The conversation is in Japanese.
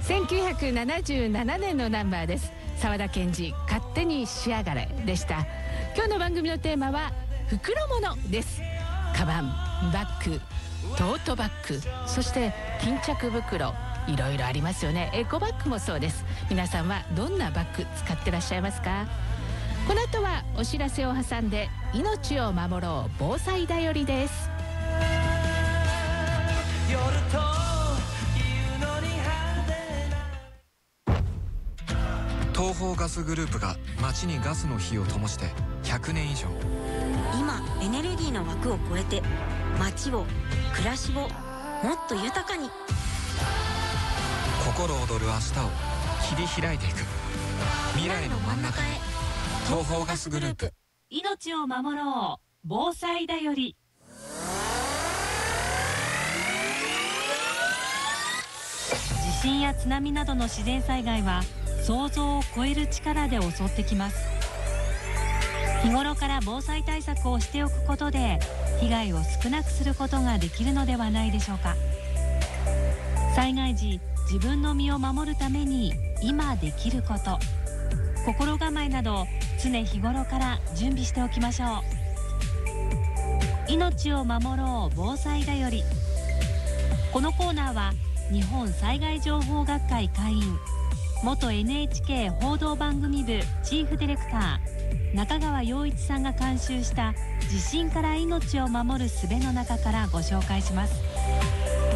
1977年のナンバーです。沢田研二、勝手にしやがれでした。今日の番組のテーマは袋物です。カバン、バッグ、トートバッグ、そして巾着袋、いろいろありますよね。エコバッグもそうです。皆さんはどんなバッグ使ってらっしゃいますか？この後はお知らせを挟んで命を守ろう防災だよりです。 東邦ガスグループが街にガスの火を灯して100年以上。 今エネルギーの枠を超えて街を暮らしをもっと豊かに、 心躍る明日を切り開いていく未来の真ん中へ。東邦ガスグループ。 命を守ろう防災だより。地震や津波などの自然災害は想像を超える力で襲ってきます。日頃から防災対策をしておくことで被害を少なくすることができるのではないでしょうか。災害時、自分の身を守るために今できること、心構えなど常日頃から準備しておきましょう。命を守ろう防災だより。このコーナーは日本災害情報学会会員、元 NHK 報道番組部チーフディレクター中川陽一さんが監修した地震から命を守る術の中からご紹介します。